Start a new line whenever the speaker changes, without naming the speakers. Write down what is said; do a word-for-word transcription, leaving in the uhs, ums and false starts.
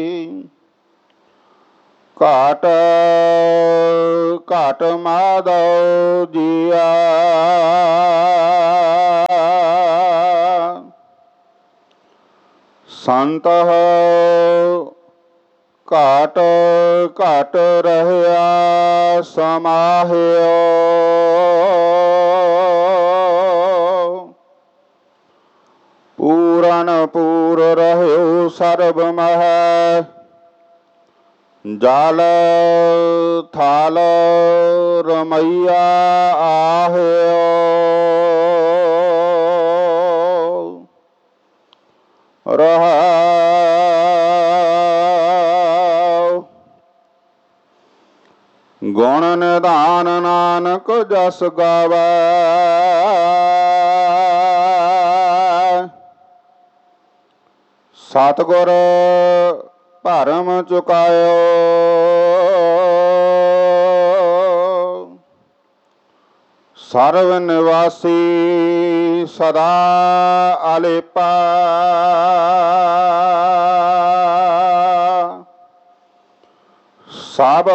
ਘਾਟ ਘਾਟ ਮਾਧੋ ਜੀਆ। ਸੰਤ ਘਾਟ ਘਾਟ ਰਹਿਆ ਸਮਾਹਿਓ। ਪੂਰਨ ਪੂਰ ਰਹਿਓ ਸਰਬ ਮਹਿ। ਜਲ ਥਲ ਰਮਈਆ ਆਹਿਓ। ਰਹਾਉ ਗੁਣ ਨਿਧਾਨ ਨਾਨਕ ਜਸ ਗਾਵੈ। ਸਤਿਗੁਰ ਭਰਮ ਚੁਕਾਇਓ। ਸਰਵ ਨਿਵਾਸੀ ਸਦਾ ਆਲੇਪਾ। ਸਭ